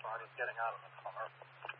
car, and he's getting out of the car.